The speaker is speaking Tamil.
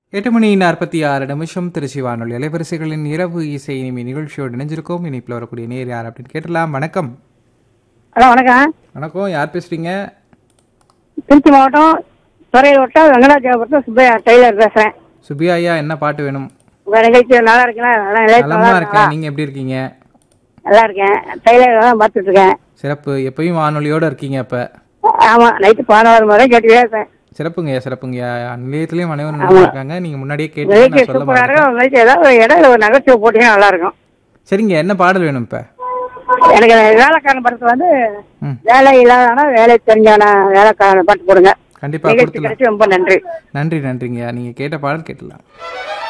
8:46 திருச்சி வானொலி அலைவரிசைகளின் இரவு இசை இனிமை நிகழ்ச்சியோடு இணைஞ்சிருக்கோம். இனிப்பில் வரக்கூடிய நேர் யார் அப்படின்னு கேட்டலாம். வணக்கம். ஹலோ, வணக்கம். வணக்கம், யார் பேசுறீங்க? திருச்சி மாவட்டம் துறையூர் வட்டம் வெங்கடாஜலபுரத்தில் சுப்பையா டெய்லர் பேசுறேன். சுபியா ஐயா, என்ன பாட்டு வேணும்? உங்க நிகழ்ச்சி நல்லா இருக்குங்களா? நலமா இருக்கேன், நீங்க எப்படி இருக்கீங்க? நல்லா இருக்கேன். டெய்லர் தான் பார்த்துட்டு இருக்கேன். சிறப்பு, எப்பயும் வானொலியோட இருக்கீங்க. அப்ப ஆமா, நைட்டு 11 முறை கேட்டுட்டே இருப்பேன். சிறப்புங்கய்யா, சிறப்புங்கய்யா. நிலையத்திலயும் அனைவரும் நல்லா இருக்காங்க. நீங்க முன்னாடியே கேட்டு சூப்பரா இருக்கும். ஏதாவது ஒரு இடையில ஒரு நகைச்சுவை போட்டீங்கன்னா நல்லா இருக்கும். சரிங்க, என்ன பாடல் வேணும் இப்ப? எனக்கு வேலைக்காரன் படத்துல வந்து வேலை இல்லாத வேலை தெரிஞ்சான வேலைக்காரன் பாட்டு போடுங்க. கண்டிப்பா நிகழ்ச்சி கிடைச்சி ரொம்ப நன்றி. நன்றிங்கய்யா. நீங்க கேட்ட பாடல் கேட்டலாம்.